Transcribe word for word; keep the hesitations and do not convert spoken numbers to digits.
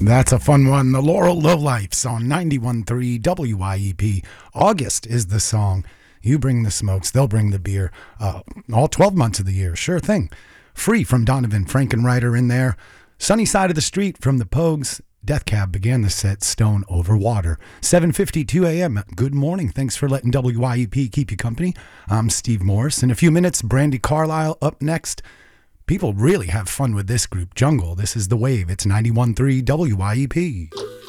That's a fun one. The Laurel Lowlifes on ninety-one point three W I E P. August is the song. You bring the smokes, they'll bring the beer. Uh, all twelve months of the year, sure thing. Free from Donovan Frankenreiter in there. Sunny Side of the Street from the Pogues. Death Cab began the set, Stone Over Water. seven fifty-two a.m. Good morning. Thanks for letting W I E P keep you company. I'm Steve Morris. In a few minutes, Brandy Carlisle up next. People really have fun with this group, Jungle. This is The Wave. It's ninety-one point three W I E P.